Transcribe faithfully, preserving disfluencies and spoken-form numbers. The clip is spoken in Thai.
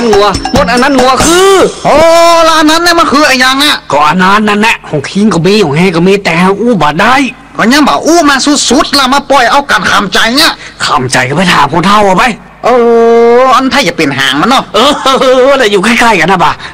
งัวหมดอันนั้นงัวคือโอ้แล้วอันนั้นเนี่ยมันคือไอ้ยังอ่ะก็อันนั้นนั่นแหละของคิงก็มีของแฮก็มีแต่อู้บาดได้ก็ยังบอกอู้มาสุดๆแล้วมาปล่อยเอากันคำใจเนี่ยคำใจก็ไปถามคนเท่าเอาไปเอออันถ้าอย่าเป็นหางมันเนาะเออแต่อยู่ใกล้ๆกันนะบ่า